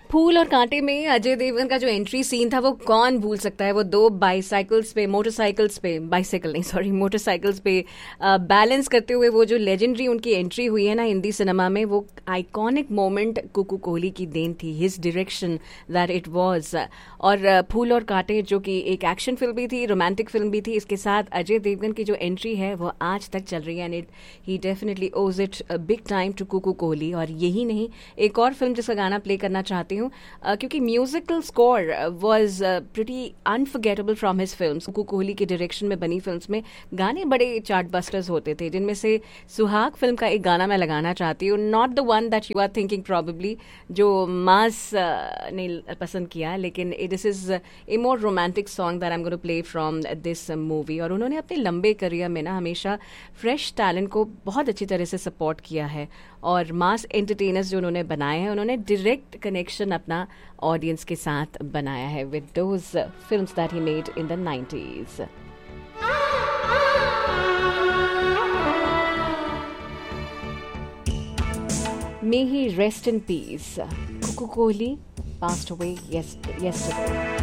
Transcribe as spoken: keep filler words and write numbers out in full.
फूल और कांटे में अजय देवगन का जो एंट्री सीन था वो कौन भूल सकता है। वो दो बाईसाइकिल्स पे मोटरसाइकिल्स पे बाईसाइकिल नहीं सॉरी मोटरसाइकिल्स पे बैलेंस करते हुए वो जो लेजेंडरी उनकी एंट्री हुई है ना हिंदी सिनेमा में, वो आइकॉनिक मोमेंट कुकू कोहली की देन थी, his direction that it was. और uh, फूल और कांटे जो कि एक एक्शन फिल्म भी थी, रोमांटिक फिल्म भी थी, इसके साथ अजय देवगन की जो एंट्री है वो आज तक चल रही है एंड इट ही डेफिनेटली ओज it big time to Kuku Kohli. और यही नहीं, एक और फिल्म जिसका गाना प्ले करना चाहती हूँ uh, क्योंकि musical score was pretty unforgettable from his films. Kuku Kohli के डायरेक्शन में बनी फिल्म्स में गाने बड़े चार्ट बस्टर्स होते थे, जिनमें से सुहाग फिल्म का एक गाना मैं लगाना चाहती हूँ, not the one that you are thinking probably, जो मास uh, ने पसंद किया, लेकिन this is a more romantic song that I am gonna play from this movie. और उन्होंने अपने लंबे करियर में ना हमेशा फ्रेश टैलेंट को बहुत अच्छी तरह से सपोर्ट किया है और मास एंटरटेनर्स जो उन्होंने बनाए हैं, उन्होंने डायरेक्ट कनेक्शन अपना ऑडियंस के साथ बनाया है with those films that he made in the nineties. May he rest in peace. Kuku Kohli passed away yes- yesterday.